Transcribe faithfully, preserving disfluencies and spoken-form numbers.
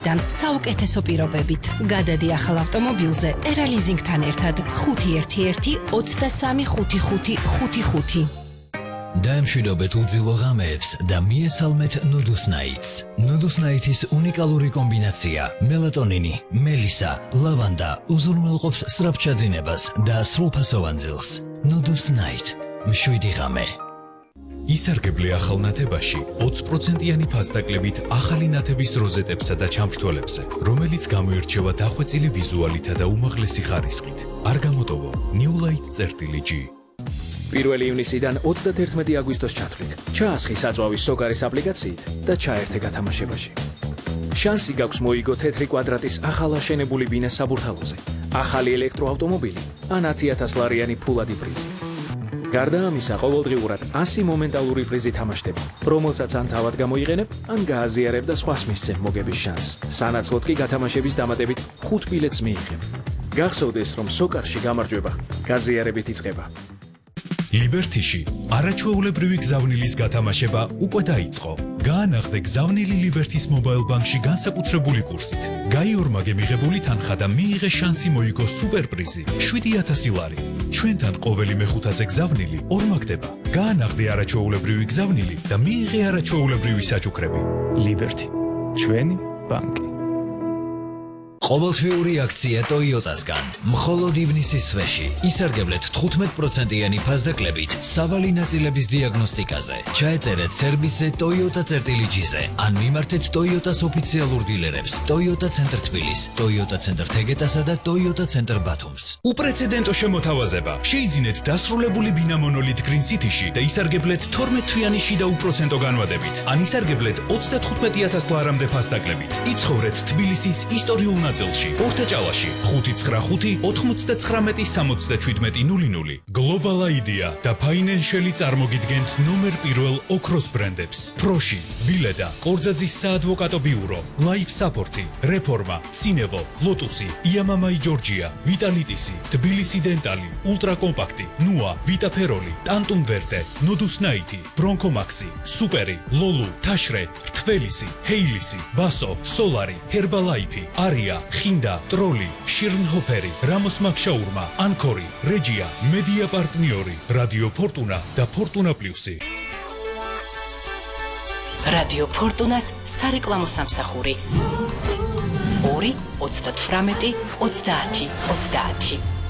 დან საუკეთესო პირობებით. გადადი ახალ ავტომობილზე ერა ლიზინგთან ერთად ხუთი ერთი ერთი ოცდასამი ხუთი ხუთი ხუთი ხუთი. დაემშვიდობეთ უძილო ღამეებს და მიესალმეთ Nudus Nights. Nudus Nights-ის უნიკალური კომბინაცია მელატონინი, მელისა, ლავანდა უზრუნველყოფს სწრაფჩაძინებას და სრულფასოვან ძილს. Nudus Night. მშვიდი ღამე. ისარგებლე ახალ ნათებაში ოცი პროცენტიანი ფასდაკლებით ახალი ნათების როზეტებსა და ჩამრთველებზე, რომელიც გამოირჩევა დახვეწილი ვიზუალითა და უმაღლესი ხარისხით. არ გამოტოვო New Light G. პირველი ივნისიდან ოცდაათი აგვისტოს ჩათვლით. ჩაასხი საწვავის სოკარის აპლიკაციით და ჩაერთე გათამაშებაში. შანსი გაქვს მოიგო თეთრი კვადრატის ახალ აშენებული ბინა საბურთალოზე, ახალი ელექტროავტომობილი ან ათი ათას ლარიანი ფულადი პრიზი. გარდა ამისა, ყოველდღიურად ასი მომენტალური პრიზი თამაშდება, რომელსაც ან თავად გამოიყენებ, ან გააზიარებ და სხვას მისცემ მოგების შანსს. სანაცვლოდ კი გათამაშების დამატებით ხუთ ბილეთს მიიღებ. გახსოვდეს, რომ სოკარში გამარჯვება გაზიარებით იწყება. Liberty-ში არაჩვეულებრივი გზავნილის გათამაშება უკვე დაიწყო. გაანაღდე გზავნილი Liberty-ის მობაილ ბანკში განსაკუთრებული კურსით. გაიორმაგე მიღებული თანხა და მიიღე შანსი მოიგო სუპერპრიზი შვიდი ათასი ლარი. ჩვენთან ყოველი მეხუთაზე გზავნილი ორმაგდება. გაანაღდე არაჩვეულებრივი გზავნილი და მიიღე არაჩვეულებრივი საჩუქრები. Liberty. ჩვენი ბანკი. ყოველთვიური აქცია Toyota-სგან. მხოლოდ ივნისის თვეში ისარგებლეთ თხუთმეტ პროცენტიანი ფასდაკლებით სავალი ნაწილების დიაგნოსტიკაზე. ჩაეწერეთ სერვისზე Toyota-წერტილი-G-ზე ან მიმართეთ Toyota-s ოფიციალურ დილერებს Toyota ცენტრ თბილის, Toyota ცენტრ თეგეტასა და Toyota ცენტრ ბათუმს. უპრეცედენტო შემოთავაზება. შეიძინეთ დასრულებული ბინა მონოლით Green City-ში და ისარგებლეთ თორმეტ თვიანი შიდა უპროცენტო განვადებით. ან ისარგებლეთ ოცდათხუთმეტი ათას ლარამდე ფასდაკლებით. იცხოვრეთ თბილისის ისტორიულ ნაწილში, ორთაჭალაში, ხუთი ცხრა ხუთი ოთხმოცდაცხრამეტი სამოცდაჩვიდმეტი ნული ნული. Global Idea და Financial-ი წარმოგიდგენთ ნომერ პირველ ოქროს ბრენდებს. Proshi, Vileda, კორძაძის საადვოკატო ბიურო, Life Support-ი, Reforma, Cinevo, Lotus-ი, Iamamai Georgia, Vitalitis-ი, Tbilisi Dental-ი, Ultra Compact-ი, Nua, Vita Feroli, Tantum Verde, Nudus Night-ი, Bronco Maxi, Super-ი, Lolu, Tashre, Rtvelisi, Heilisi, Baso, Solari, Herbalife-ი, Aria, Xinda, Troli, Shirnhoperi, Ramos Makshaurma, Ankori, Regia, Media Partniori, Radio Fortuna და Fortuna Plus-ი. Radio Fortuna-ს სარეკლამო სამსახური. ორი ოცდათვრამეტი ოცდაათი ოცდაათი